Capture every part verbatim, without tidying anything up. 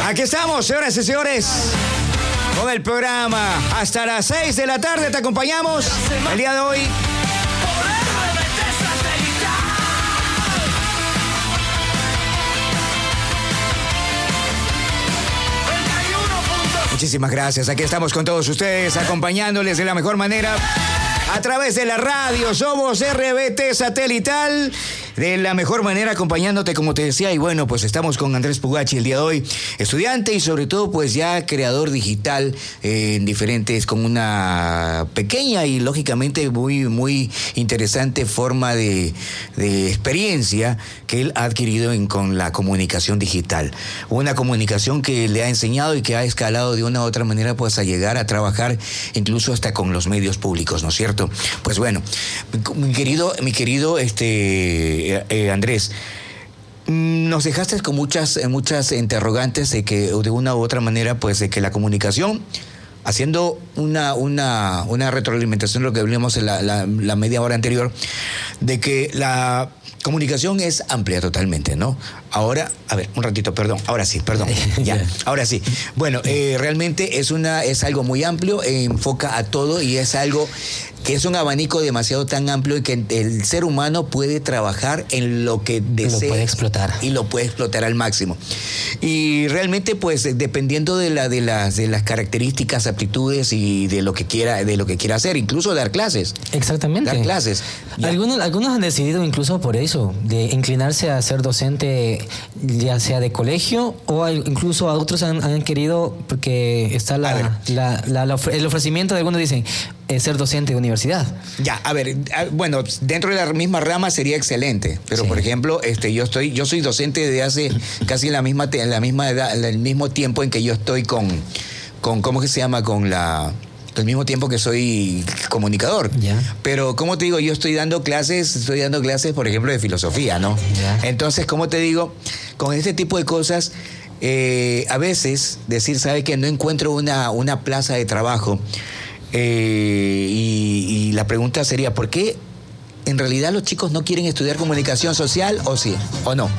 Aquí estamos, señoras y señores, con el programa. Hasta las seis de la tarde te acompañamos el día de hoy. Muchísimas gracias. Aquí estamos con todos ustedes, acompañándoles de la mejor manera a través de la radio. Somos R B T Satelital. De la mejor manera, acompañándote, como te decía. Y bueno, pues estamos con Andrés Pugachi el día de hoy, estudiante y sobre todo pues ya creador digital eh, en diferentes, con una pequeña y lógicamente muy, muy interesante forma de, de experiencia que él ha adquirido en, con la comunicación digital. Una comunicación que le ha enseñado y que ha escalado de una u otra manera pues a llegar a trabajar incluso hasta con los medios públicos, ¿no es cierto? Pues bueno, mi querido, mi querido este Eh, eh, Andrés, nos dejaste con muchas, muchas interrogantes de que de una u otra manera, pues de que la comunicación, haciendo una, una, una retroalimentación de lo que hablamos en la, la, la media hora anterior, de que la comunicación es amplia totalmente, ¿no? Ahora, a ver, un ratito, perdón, ahora sí, perdón, ya, ahora sí. Bueno, eh, realmente es una, es algo muy amplio, eh, enfoca a todo y es algo que es un abanico demasiado tan amplio y que el ser humano puede trabajar en lo que desee. Lo puede explotar. Y lo puede explotar al máximo. Y realmente, pues, dependiendo de la, de las, de las características, aptitudes y de lo que quiera, de lo que quiera hacer, incluso dar clases. Exactamente. Dar clases. Algunos, algunos han decidido incluso por eso, de inclinarse a ser docente, ya sea de colegio, o incluso a otros han, han querido, porque está la, la, la, la, el ofrecimiento de algunos dicen, eh, ser docente de universidad. Ya, a ver, bueno, dentro de la misma rama sería excelente, pero sí. Por ejemplo, este, yo estoy, yo soy docente desde hace casi la misma, la misma edad, el mismo tiempo en que yo estoy con, con ¿cómo que se llama? Con la al mismo tiempo que soy comunicador. Yeah. Pero, como te digo, yo estoy dando clases, estoy dando clases, por ejemplo, de filosofía, ¿no? Yeah. Entonces, como te digo, con este tipo de cosas, eh, a veces decir, ¿sabe qué? No encuentro una, una plaza de trabajo. Eh, y, y la pregunta sería, ¿por qué en realidad los chicos no quieren estudiar comunicación social o sí, o no?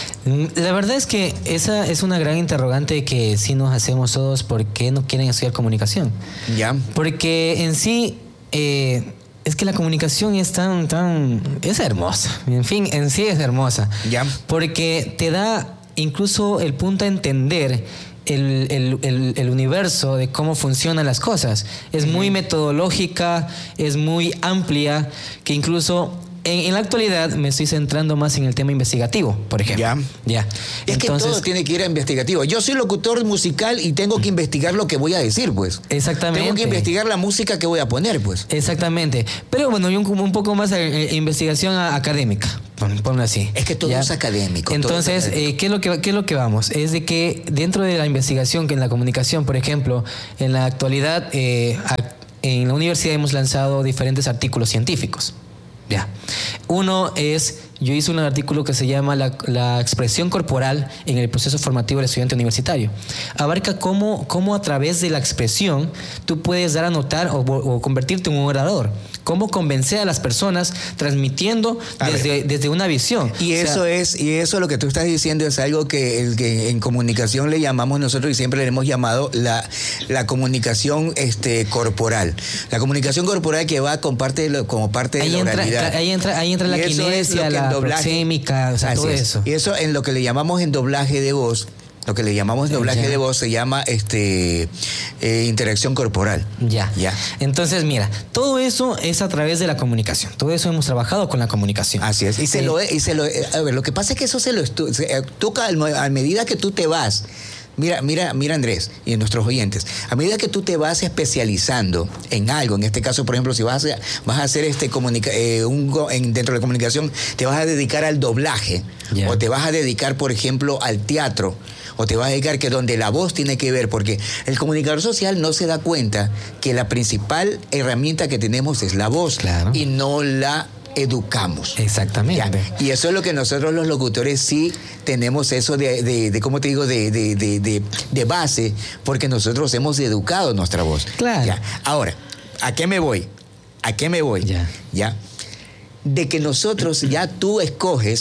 La verdad es que esa es una gran interrogante que sí nos hacemos todos. ¿Por qué no quieren estudiar comunicación? Ya. Porque en sí eh, es que la comunicación es tan, tan, es hermosa. En fin, en sí es hermosa. Ya. Porque te da incluso el punto a entender El, el, el, el universo de cómo funcionan las cosas. Es uh-huh. muy metodológica, es muy amplia, que incluso en, en la actualidad me estoy centrando más en el tema investigativo, por ejemplo. Ya. Ya. Es Entonces, que todo tiene que ir a investigativo. Yo soy locutor musical y tengo que investigar lo que voy a decir, pues. Exactamente. Tengo que investigar la música que voy a poner, pues. Exactamente. Pero bueno, yo un, un poco más de investigación académica. Ponlo así. Es que todo ¿ya? es académico. Entonces, es académico. Eh, ¿qué, es lo que, ¿qué es lo que vamos? Es de que dentro de la investigación, que en la comunicación, por ejemplo, en la actualidad, eh, en la universidad hemos lanzado diferentes artículos científicos. Ya. Uno es, yo hice un artículo que se llama la, la expresión corporal en el proceso formativo del estudiante universitario. Abarca cómo, cómo a través de la expresión tú puedes dar a notar o, o convertirte en un orador. Cómo convencer a las personas transmitiendo desde, desde una visión. Y o eso sea, es, y eso lo que tú estás diciendo es algo que, el que en comunicación le llamamos nosotros y siempre le hemos llamado la, la comunicación este, corporal. La comunicación corporal que va con parte de lo, como parte de ahí la entra, oralidad. Ahí entra, ahí entra la kinesia, la proxémica, o sea, todo es. eso. Y eso en lo que le llamamos en doblaje de voz. Lo que le llamamos doblaje ya. de voz se llama este eh, interacción corporal. Ya. ya. Entonces, mira, todo eso es a través de la comunicación. Todo eso hemos trabajado con la comunicación. Así es. Y se eh, lo y se lo a ver, lo que pasa es que eso se lo estu- se, eh, toca a medida que tú te vas. Mira, mira, mira Andrés y nuestros oyentes, a medida que tú te vas especializando en algo, en este caso, por ejemplo, si vas a, vas a hacer este comunica, eh, un, en, dentro de la comunicación, te vas a dedicar al doblaje, yeah. o te vas a dedicar, por ejemplo, al teatro, o te vas a dedicar que donde la voz tiene que ver, porque el comunicador social no se da cuenta que la principal herramienta que tenemos es la voz, claro. y no la educamos. Exactamente. Ya. Y eso es lo que nosotros los locutores sí tenemos eso de, de, de ¿cómo te digo? De, de, de, de, de base, porque nosotros hemos educado nuestra voz. Claro. Ya. Ahora, ¿a qué me voy? ¿A qué me voy? Ya. Ya. De que nosotros, ya tú escoges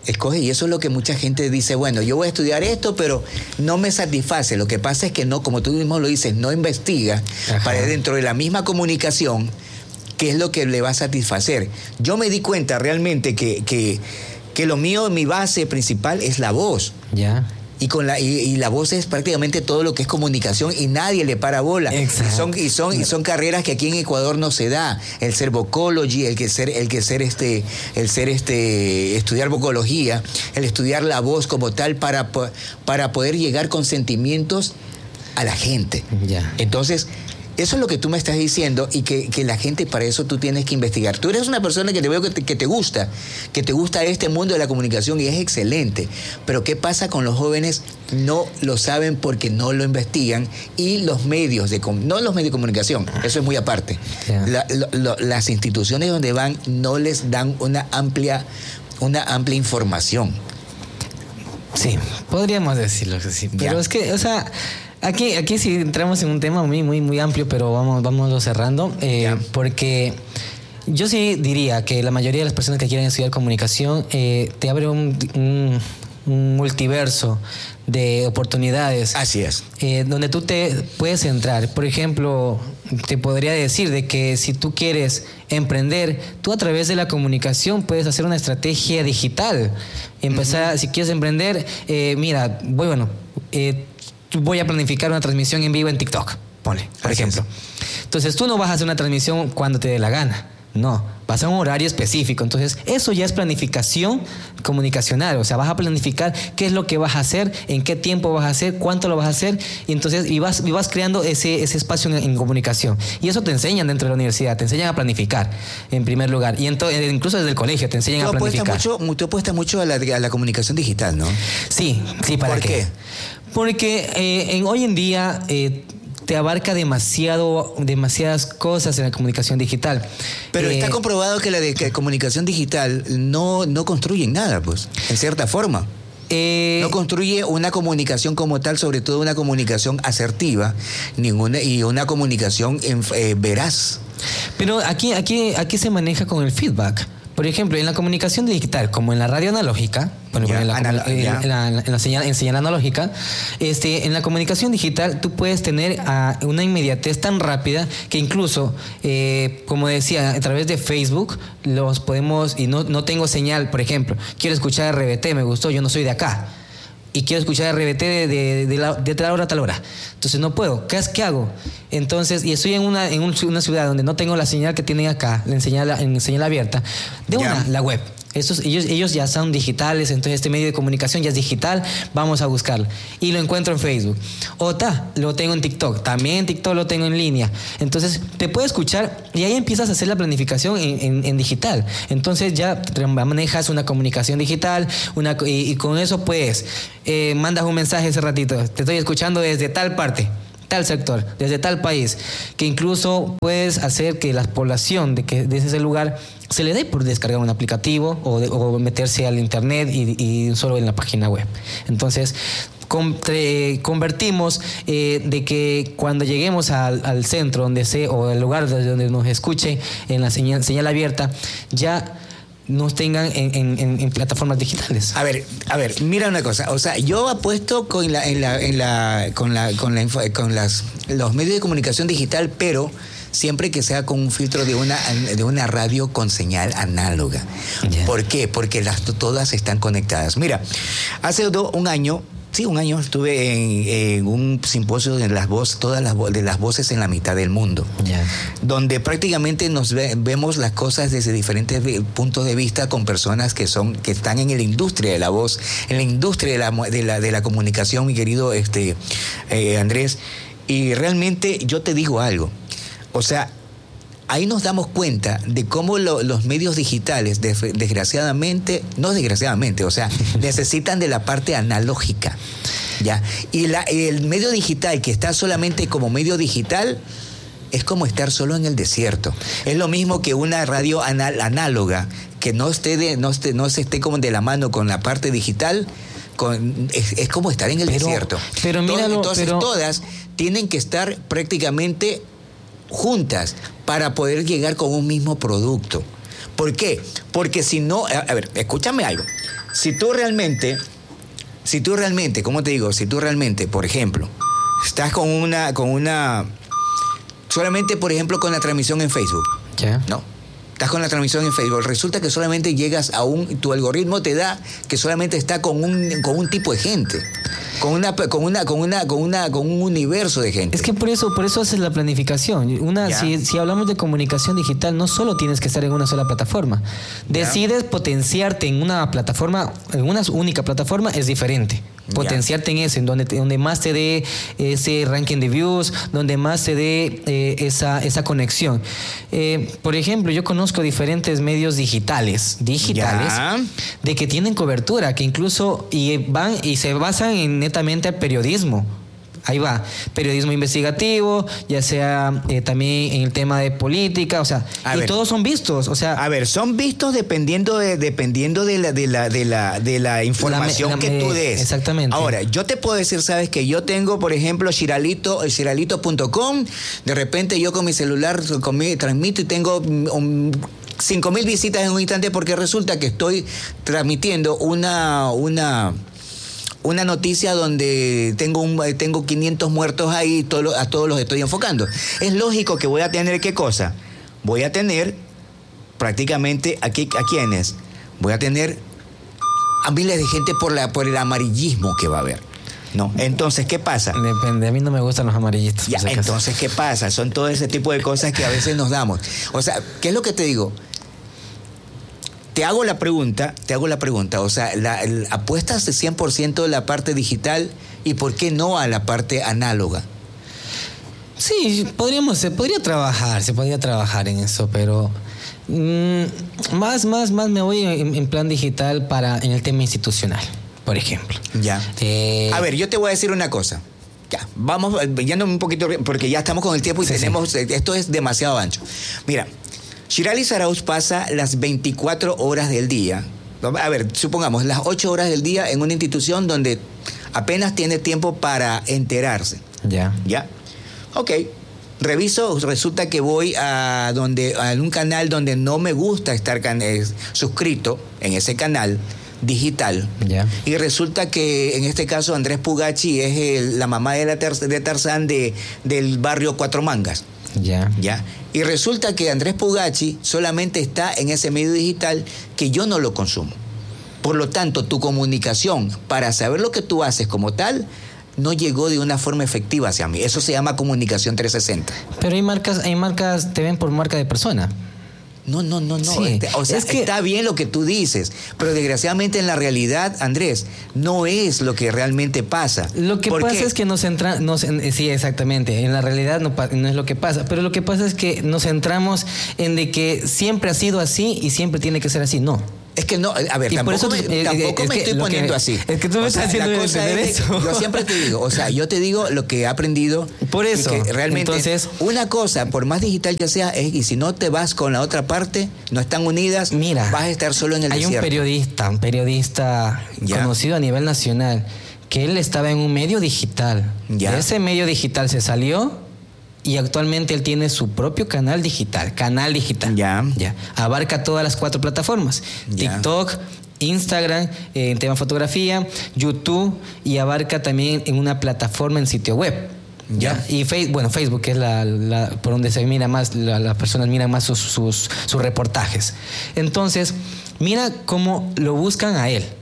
escoge, y eso es lo que mucha gente dice, bueno, yo voy a estudiar esto, pero no me satisface. Lo que pasa es que no, como tú mismo lo dices, no investiga Ajá. para dentro de la misma comunicación qué es lo que le va a satisfacer. Yo me di cuenta realmente que, que, que lo mío, mi base principal es la voz. Ya. Y, con la, y, y la voz es prácticamente todo lo que es comunicación y nadie le para bola. Exacto. Y son, y son, y son carreras que aquí en Ecuador no se da. El ser vocology, el que ser, el que ser este, el ser este, estudiar vocología, el estudiar la voz como tal para, para poder llegar con sentimientos a la gente. Ya. Entonces, eso es lo que tú me estás diciendo y que, que la gente, para eso tú tienes que investigar. Tú eres una persona que te veo que te, que te gusta, que te gusta este mundo de la comunicación y es excelente. Pero ¿qué pasa con los jóvenes? No lo saben porque no lo investigan y los medios, de no los medios de comunicación, eso es muy aparte. Yeah. La, lo, lo, las instituciones donde van no les dan una amplia, una amplia información. Sí, podríamos decirlo que sí. Pero yeah. es que, o sea... Aquí, aquí sí entramos en un tema muy, muy, muy amplio, pero vamos, vamos cerrando, eh, yeah. porque yo sí diría que la mayoría de las personas que quieren estudiar comunicación eh, te abre un, un, un multiverso de oportunidades. Así es. Eh, donde tú te puedes entrar. Por ejemplo, te podría decir de que si tú quieres emprender, tú a través de la comunicación puedes hacer una estrategia digital. Empezar, uh-huh. si quieres emprender, eh, mira, voy, bueno, eh, voy a planificar una transmisión en vivo en TikTok, ponle, por Así ejemplo. Es. Entonces, tú no vas a hacer una transmisión cuando te dé la gana. No, vas a un horario específico. Entonces, eso ya es planificación comunicacional. O sea, vas a planificar qué es lo que vas a hacer, en qué tiempo vas a hacer, cuánto lo vas a hacer. Y entonces, y vas, y vas creando ese, ese espacio en, en comunicación. Y eso te enseñan dentro de la universidad. Te enseñan a planificar, en primer lugar. Y entonces, incluso desde el colegio te enseñan tú a planificar. Mucho, tú apuestas mucho a la, a la comunicación digital, ¿no? Sí, sí, ¿para ¿Por qué? qué? Porque eh, en, hoy en día... Eh, te abarca demasiado, demasiadas cosas en la comunicación digital. Pero eh, está comprobado que la de que comunicación digital no, no construye nada, pues, en cierta forma. Eh, no construye una comunicación como tal, sobre todo una comunicación asertiva, ninguna, y una comunicación eh, veraz. Pero aquí, aquí, aquí se maneja con el feedback. Por ejemplo, en la comunicación digital, como en la radio analógica, bueno, yeah, en, la, anal- en, yeah. en, la, en, la señal, en señal analógica, este, en la comunicación digital tú puedes tener uh, una inmediatez tan rápida que incluso, eh, como decía, a través de Facebook los podemos, y no, no tengo señal, por ejemplo, quiero escuchar R B T, me gustó, yo no soy de acá. Y quiero escuchar R B T de, de, de, la, de tal hora a tal hora. Entonces no puedo. ¿Qué, qué hago? Entonces, y estoy en una, en un, una ciudad donde no tengo la señal que tienen acá, la señal, en señal abierta, de una, yeah. la web. Estos, ellos, ellos ya son digitales, entonces este medio de comunicación ya es digital, vamos a buscarlo. Y lo encuentro en Facebook. O ta, lo tengo en TikTok, también en TikTok lo tengo en línea. Entonces te puedo escuchar y ahí empiezas a hacer la planificación en, en, en digital. Entonces ya manejas una comunicación digital una, y, y con eso pues eh, mandas un mensaje ese ratito, te estoy escuchando desde tal parte, tal sector, desde tal país, que incluso puedes hacer que la población de, que, de ese lugar se le dé por descargar un aplicativo o, de, o meterse al internet y, y solo en la página web. Entonces, con, eh, convertimos eh, de que cuando lleguemos al, al centro donde se, o al lugar donde nos escuche en la señal, señal abierta, ya nos tengan en, en, en plataformas digitales. A ver, a ver, mira una cosa, o sea, yo apuesto con la, en la, en la, con la, con la, con las, los medios de comunicación digital, pero siempre que sea con un filtro de una, de una radio con señal análoga. Yeah. ¿Por qué? Porque las todas están conectadas. Mira, hace do, un año. Sí, un año estuve en, en un simposio de las voces, todas las de las voces en la mitad del mundo, yeah. donde prácticamente nos ve, vemos las cosas desde diferentes puntos de vista con personas que son que están en la industria de la voz, en la industria de la de la, de la comunicación, mi querido este eh, Andrés, y realmente yo te digo algo, o sea, ahí nos damos cuenta de cómo lo, los medios digitales, des, desgraciadamente, no desgraciadamente, o sea, necesitan de la parte analógica, ¿ya? Y la, el medio digital que está solamente como medio digital es como estar solo en el desierto. Es lo mismo que una radio anal, análoga que no esté de, no esté, no se esté como de la mano con la parte digital. Con, es, es como estar en el pero, desierto. Pero míralo, Entonces pero... todas tienen que estar prácticamente juntas para poder llegar con un mismo producto. ¿Por qué? Porque si no, a, a ver, escúchame algo. si tú realmente, si tú realmente, ¿cómo te digo? Si tú realmente, por ejemplo, estás con una, con una, solamente, por ejemplo, con la transmisión en Facebook, ¿Ya? ¿no? Estás con la transmisión en Facebook, resulta que solamente llegas a un, tu algoritmo te da que solamente está con un, con un tipo de gente, con una, con una, con una, con una, con un universo de gente. Es que por eso, por eso haces la planificación. Una, si, si hablamos de comunicación digital, no solo tienes que estar en una sola plataforma. Decides ya. potenciarte en una plataforma, en una única plataforma, es diferente. Potenciarte ya. en ese, en donde, donde más te dé ese ranking de views, donde más te dé eh, esa, esa conexión. Eh, por ejemplo, yo conozco diferentes medios digitales, digitales, ya. de que tienen cobertura, que incluso y van y se basan en netamente al periodismo. Ahí va, periodismo investigativo, ya sea eh, también en el tema de política, o sea, a y ver, todos son vistos, o sea, a ver, son vistos dependiendo de dependiendo de la de la de la de la información la, la, que tú des. Exactamente. Ahora, yo te puedo decir, sabes que yo tengo, por ejemplo, Shiralito, shiralito punto com, de repente yo con mi celular con mi, transmito y tengo un cinco mil visitas en un instante porque resulta que estoy transmitiendo una una una noticia donde tengo un, tengo quinientos muertos ahí, todo, a todos los estoy enfocando. Es lógico que voy a tener, ¿qué cosa? Voy a tener prácticamente, aquí, ¿a quiénes? Voy a tener a miles de gente por, la, por el amarillismo que va a haber. No, entonces, ¿qué pasa? Depende, a mí no me gustan los amarillistas. Ya, entonces, ¿qué pasa? Son todo ese tipo de cosas que a veces nos damos. O sea, ¿qué es lo que te digo? Te hago la pregunta, te hago la pregunta, o sea, la, la, ¿apuestas de cien por ciento a la parte digital y por qué no a la parte análoga? Sí, podríamos, se podría trabajar, se podría trabajar en eso, pero mmm, más, más, más me voy en, en plan digital para en el tema institucional, por ejemplo. Ya. Eh, a ver, yo te voy a decir una cosa. Ya, vamos yendo un poquito, porque ya estamos con el tiempo y sí, tenemos, sí. esto es demasiado ancho. Mira, Shirali Zarauz pasa las veinticuatro horas del día, a ver, supongamos las ocho horas del día en una institución donde apenas tiene tiempo para enterarse. Ya. Ya. Ok. Reviso, resulta que voy a donde a un canal donde no me gusta estar can, eh, suscrito en ese canal digital. Ya. Y resulta que en este caso Andrés Pugachi es el, la mamá de, la ter, de Tarzán de, del barrio Cuatro Mangas. Ya. Ya. Y resulta que Andrés Pugachi solamente está en ese medio digital que yo no lo consumo. Por lo tanto, tu comunicación para saber lo que tú haces como tal no llegó de una forma efectiva hacia mí. Eso se llama comunicación trescientos sesenta. Pero hay marcas, hay marcas, te ven por marca de persona. No, no, no, no. Sí, este, o sea, es que está bien lo que tú dices, pero desgraciadamente en la realidad, Andrés, no es lo que realmente pasa. Lo que pasa qué? es que nos centramos, sí, exactamente, en la realidad no, no es lo que pasa, pero lo que pasa es que nos centramos en de que siempre ha sido así y siempre tiene que ser así. No. Es que no, a ver, y tampoco, por eso, me, eh, tampoco es me que estoy poniendo que, así. Es que tú me o estás sea, haciendo entender eso. Que, yo siempre te digo, o sea, yo te digo lo que he aprendido. Por eso. Y que realmente, entonces, una cosa, por más digital que sea, es, y si no te vas con la otra parte, no están unidas, mira, vas a estar solo en el hay desierto. Hay un periodista, un periodista ¿Ya? conocido a nivel nacional, que él estaba en un medio digital. ¿Ya? De ese medio digital se salió. Y actualmente él tiene su propio canal digital, canal digital. Ya. Ya. Abarca todas las cuatro plataformas. Ya. TikTok, Instagram, eh, en tema fotografía, YouTube, y abarca también en una plataforma en sitio web. Ya. ¿Ya? Y Facebook, bueno, Facebook que es la, la, por donde se mira más, la, las personas miran más sus, sus, sus reportajes. Entonces, mira cómo lo buscan a él.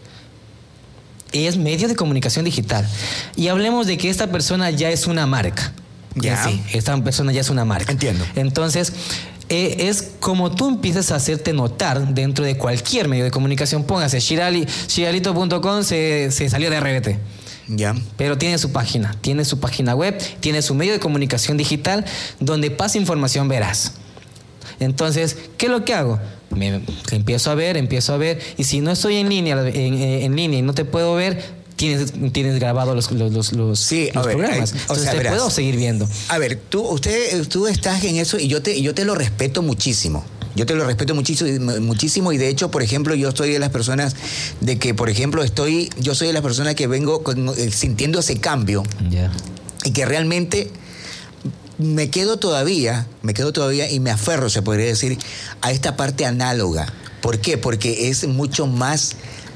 Es medio de comunicación digital. Y hablemos de que esta persona ya es una marca. Ya. Sí, esta persona ya es una marca. Entiendo. Entonces, eh, es como tú empiezas a hacerte notar dentro de cualquier medio de comunicación. Póngase, Shirali, shiralito punto com se, se salió de R B T. Ya. Pero tiene su página, tiene su página web, tiene su medio de comunicación digital donde pasa información veraz. Entonces, ¿qué es lo que hago? Me empiezo a ver, empiezo a ver, y si no estoy en línea, en, en línea y no te puedo ver, Tienes, tienes grabado los, los, los, sí, los ver, programas. Eh, o Entonces sea, te verás, puedo seguir viendo. A ver, tú, usted, tú estás en eso y yo te, yo te lo respeto muchísimo. Yo te lo respeto muchísimo, muchísimo y de hecho, por ejemplo, yo soy de las personas de que, por ejemplo, estoy, yo soy de las personas que vengo con, eh, sintiendo ese cambio yeah. y que realmente me quedo todavía, me quedo todavía y me aferro, se podría decir, a esta parte análoga. ¿Por qué? Porque es mucho más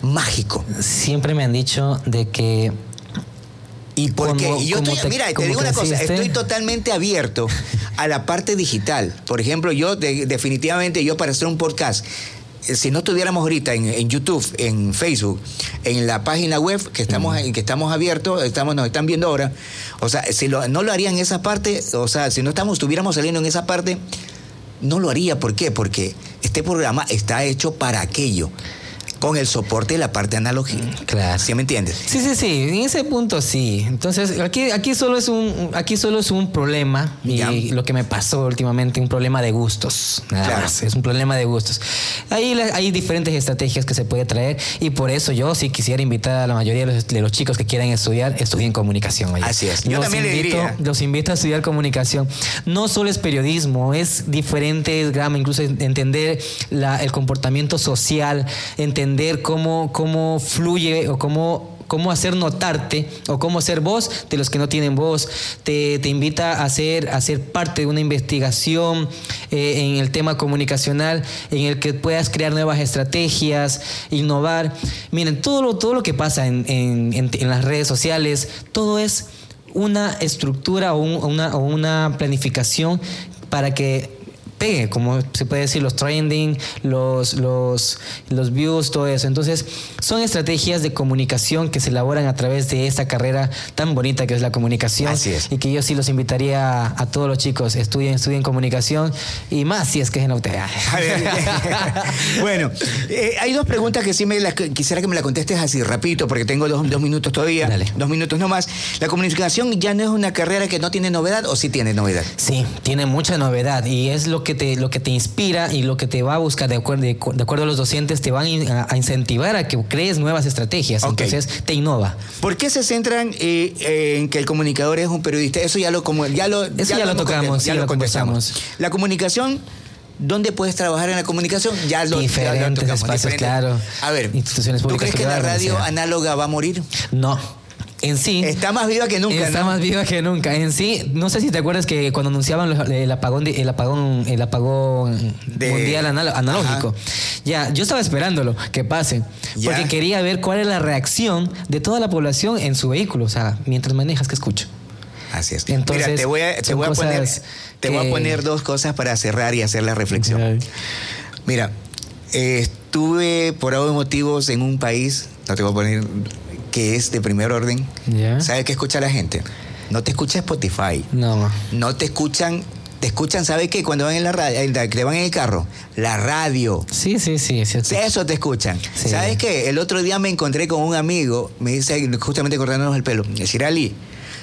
mágico. Siempre me han dicho de que... ¿Y por qué? Y yo estoy, te, mira, te digo una cosa, creciste. estoy totalmente abierto a la parte digital. Por ejemplo, yo de, definitivamente, yo para hacer un podcast, si no estuviéramos ahorita en, en YouTube, en Facebook, en la página web que estamos, uh-huh. que estamos abiertos, estamos, nos están viendo ahora, o sea, si lo, no lo haría en esa parte, o sea, si no estamos, estuviéramos saliendo en esa parte, no lo haría. ¿Por qué? Porque este programa está hecho para aquello, con el soporte de la parte analógica. Claro. ¿Sí me entiendes? Sí, sí, sí. En ese punto sí. Entonces, aquí, aquí solo es un, aquí solo es un problema. Y ya. Lo que me pasó últimamente, un problema de gustos. Nada claro. más. Es un problema de gustos. Ahí hay diferentes estrategias que se puede traer. Y por eso yo sí quisiera invitar a la mayoría de los, de los chicos que quieran estudiar, estudien comunicación. Oye. Así es. Yo los también invito, le diría. Los invito a estudiar comunicación. No solo es periodismo, es diferentes gramas, incluso entender la, el comportamiento social, entender cómo cómo fluye o cómo, cómo hacer notarte o cómo ser voz de los que no tienen voz. Te, te invita a ser, a ser parte de una investigación eh, en el tema comunicacional, en el que puedas crear nuevas estrategias, innovar. Miren, todo lo, todo lo que pasa en, en, en, en las redes sociales, todo es una estructura o, un, una, o una planificación para que pegue, como se puede decir, los trending, los, los, los views, todo eso. Entonces, son estrategias de comunicación que se elaboran a través de esta carrera tan bonita que es la comunicación. Así es. Y que yo sí los invitaría a, a todos los chicos, estudien, estudien comunicación y más si es que es en la U T E. Bueno, eh, hay dos preguntas que sí me las, quisiera que me las contestes así rapidito, porque tengo dos, dos minutos todavía. Dale. Dos minutos nomás. ¿La comunicación ya no es una carrera que no tiene novedad o sí tiene novedad? Sí, tiene mucha novedad y es lo que te, lo que te inspira y lo que te va a buscar, de acuerdo, de, de acuerdo a los docentes, te van a, a incentivar a que crees nuevas estrategias. Okay. Entonces, te innova. ¿Por qué se centran eh, eh, en que el comunicador es un periodista? Eso ya lo, como, ya lo, Eso ya ya lo, lo tocamos, ya sí, lo lo conversamos. La comunicación, ¿dónde puedes trabajar en la comunicación? Ya lo, diferentes ya lo tocamos. espacios, diferentes. Claro. A ver, instituciones públicas. ¿tú crees que la radio análoga va a morir? No. En sí... Está más viva que nunca, Está ¿no? más viva que nunca. En sí, no sé si te acuerdas que cuando anunciaban los, el apagón, de, el apagón, el apagón de... mundial anal- analógico, ajá. Ya, yo estaba esperándolo que pase, ya. Porque quería ver cuál es la reacción de toda la población en su vehículo, o sea, mientras manejas, ¿qué escucho? Así es. Entonces, mira, te voy a, te voy a poner, te que... voy a poner dos cosas para cerrar y hacer la reflexión. Okay. Mira, eh, estuve por algún motivos en un país, no te voy a poner, que es de primer orden. Yeah. ¿Sabes qué escucha la gente? No te escucha Spotify. No. No te escuchan, te escuchan, ¿sabes qué? Cuando van en la radio, que van en el carro, la radio. Sí, sí, sí. sí, sí. Eso te escuchan. Sí. ¿Sabes qué? El otro día me encontré con un amigo, me dice, justamente cortándonos el pelo, decir, Ali,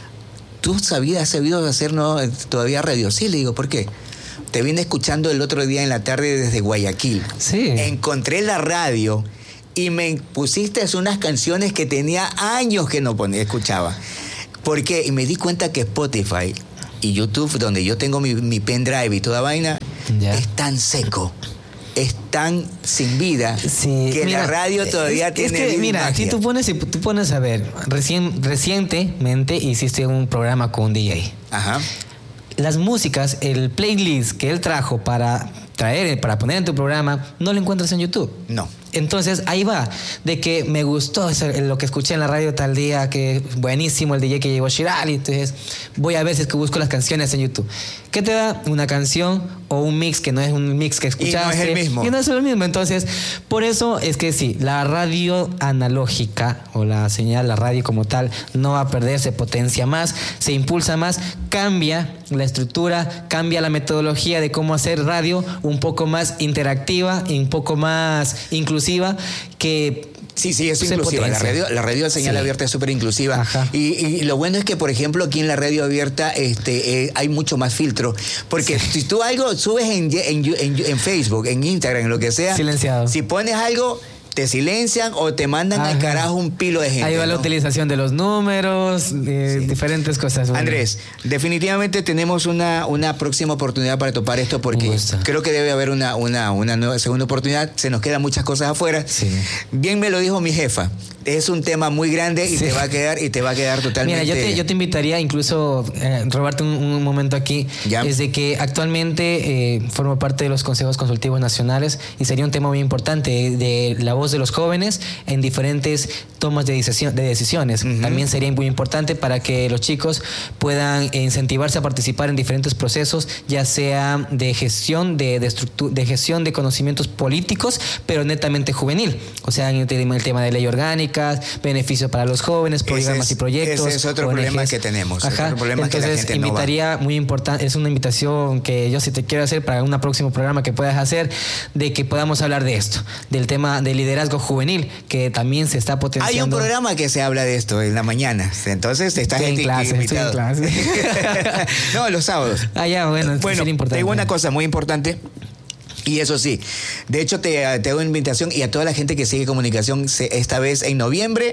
¿tú sabías, has sabido hacer no, todavía radio? Sí, le digo, ¿por qué? Te vine escuchando el otro día en la tarde desde Guayaquil. Sí. Encontré la radio y me pusiste unas canciones que tenía años que no ponía, escuchaba. ¿Por qué? Y me di cuenta que Spotify y YouTube, donde yo tengo mi, mi pendrive y toda vaina, ya. Es tan seco, es tan sin vida, sí, que mira, la radio todavía es, tiene es que, mira, magia. Si tú pones, si tú pones a ver, recién, recientemente hiciste un programa con un D J. Ajá. Las músicas, el playlist que él trajo para traer, para poner en tu programa, no lo encuentras en YouTube. No. Entonces, ahí va, de que me gustó lo que escuché en la radio tal día, que buenísimo el D J que llevó Shirali, entonces voy a ver si es que busco las canciones en YouTube. ¿Qué te da? Una canción o un mix que no es un mix que escuchaste. Y no es el mismo. Y no es el mismo. Entonces, por eso es que sí, la radio analógica o la señal, la radio como tal, no va a perder, se potencia más, se impulsa más, cambia la estructura, cambia la metodología de cómo hacer radio un poco más interactiva y un poco más inclusiva, que sí, sí, es inclusiva. La radio, la radio de señal sí. abierta es súper inclusiva. Y, y lo bueno es que, por ejemplo, aquí en la radio abierta este, eh, hay mucho más filtro. Porque sí. si tú algo subes en, en, en, en Facebook, en Instagram, en lo que sea, silenciado. Si pones algo, te silencian o te mandan Ajá. al carajo un pilo de gente. Ahí va ¿no? la utilización de los números, de sí. diferentes cosas. Bueno. Andrés, definitivamente tenemos una, una próxima oportunidad para topar esto, porque creo que debe haber una, una, una nueva segunda oportunidad. Se nos quedan muchas cosas afuera. Sí. Bien me lo dijo mi jefa. Es un tema muy grande y sí. te va a quedar y te va a quedar totalmente. Mira, yo te, yo te invitaría incluso eh, robarte un, un momento aquí. ¿Ya? Es de que actualmente eh, formo parte de los consejos consultivos nacionales y sería un tema muy importante de la voz voz de los jóvenes en diferentes tomas de, decisión, de decisiones. Uh-huh. También sería muy importante para que los chicos puedan incentivarse a participar en diferentes procesos, ya sea de gestión de, de, de gestión de conocimientos políticos, pero netamente juvenil. O sea, en el tema, el tema de ley orgánicas, beneficios para los jóvenes, programas es, y proyectos. Ese es otro O N Ges. Problema que tenemos. Ajá. Otro problema Entonces, que la gente invitaría, no va. muy importante, es una invitación que yo sí te quiero hacer para un próximo programa que puedas hacer, de que podamos hablar de esto, del tema del liderazgo juvenil, que también se está potenciando. Hay un programa que se habla de esto en la mañana, entonces estás estoy en clase, invitado. Estoy en clase. No, los sábados. Ah, ya, bueno, bueno, es importante. Te digo una cosa muy importante. Y eso sí, de hecho te, te hago una invitación y a toda la gente que sigue comunicación, esta vez en noviembre,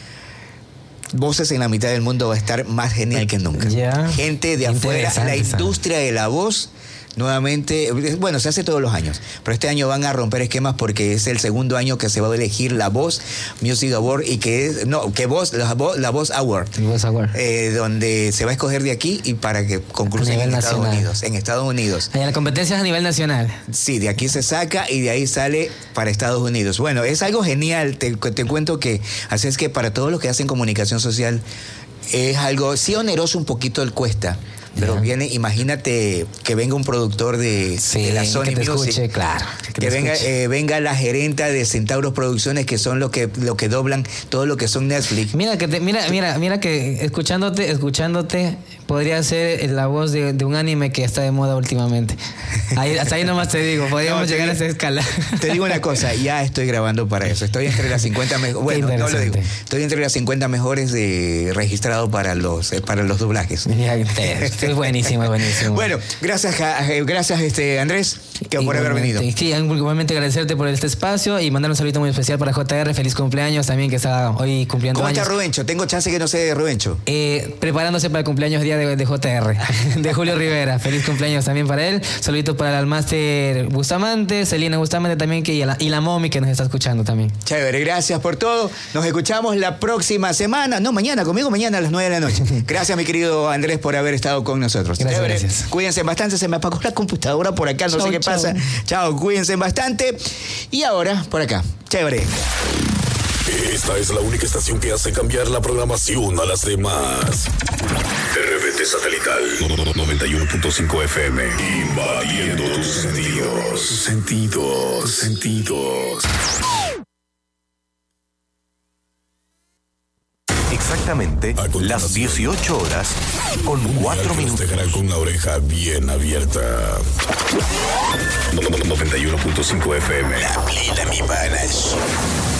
Voces en la Mitad del Mundo va a estar más genial que nunca. Ya. Gente de afuera, la industria de la voz, nuevamente, bueno, se hace todos los años, pero este año van a romper esquemas porque es el segundo año que se va a elegir la Voz Music Award y que es, no, que voz, la, la Voz Award, Voz Award. Eh, donde se va a escoger de aquí y para que concursen en nacional. Estados Unidos, en Estados Unidos. La competencia es a nivel nacional. Sí, de aquí se saca y de ahí sale para Estados Unidos. Bueno, es algo genial, te, te cuento que, así es que para todos los que hacen comunicación social, es algo, sí oneroso un poquito el cuesta. Pero yeah. viene, imagínate que venga un productor de, sí, de la Sony que te Music, escuche, claro, que, que venga, eh, venga la gerenta de Centauros Producciones, que son lo que lo que doblan todo lo que son Netflix. Mira que te, mira, mira, mira que escuchándote, escuchándote podría ser la voz de, de un anime que está de moda últimamente. Ahí, hasta ahí nomás te digo, podríamos no, llegar digo, a esa escala. Te digo una cosa, ya estoy grabando para eso. Estoy entre las cincuenta mejores, bueno, no lo digo. Estoy entre las cincuenta mejores de registrado para los eh, para los doblajes. Es buenísimo, es buenísimo. Bueno, gracias, gracias este Andrés, que por haber venido. Sí, igualmente agradecerte por este espacio y mandar un saludo muy especial para J R. Feliz cumpleaños también, que está hoy cumpliendo ¿Cómo años. ¿Cómo está Rubencho? Tengo chance que no sé de Rubencho. Eh, preparándose para el cumpleaños día de, de J R, de Julio Rivera. Feliz cumpleaños también para él. Saluditos para el Almaster Bustamante, Celina Bustamante también, que, y, la, y la Momi que nos está escuchando también. Chévere, gracias por todo. Nos escuchamos la próxima semana. No, mañana, conmigo mañana a las nueve de la noche. Gracias, mi querido Andrés, por haber estado con nosotros. Gracias, gracias. Cuídense bastante. Se me apagó la computadora por acá, no chau, sé qué chau. pasa. Chao, cuídense bastante. Y ahora, por acá. Chévere. Esta es la única estación que hace cambiar la programación a las demás. R B T Satelital noventa y uno punto cinco F M. Invadiendo tus sentidos. Sentidos. Sentidos. Exactamente las dieciocho horas con cuatro minutos. Te dejará con la oreja bien abierta. noventa y uno punto cinco F M. La plena, mi panas.